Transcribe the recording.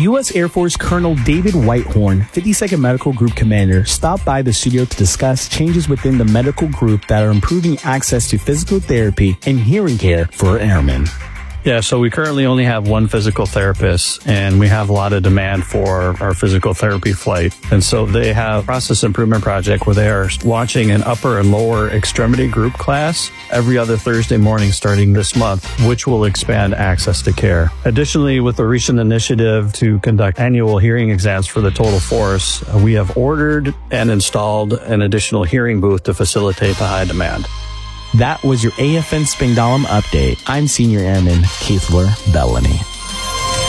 U.S. Air Force Colonel David Whitehorn, 52nd Medical Group Commander, stopped by the studio to discuss changes within the medical group that are improving access to physical therapy and hearing care for airmen. Yeah, so we currently only have one physical therapist, and we have a lot of demand for our physical therapy flight. And so they have a process improvement project where they are launching an upper and lower extremity group class every other Thursday morning starting this month, which will expand access to care. Additionally, with the recent initiative to conduct annual hearing exams for the total force, we have ordered and installed an additional hearing booth to facilitate the high demand. That was your AFN Spangdahlem update. I'm Senior Airman Keithler Bellany.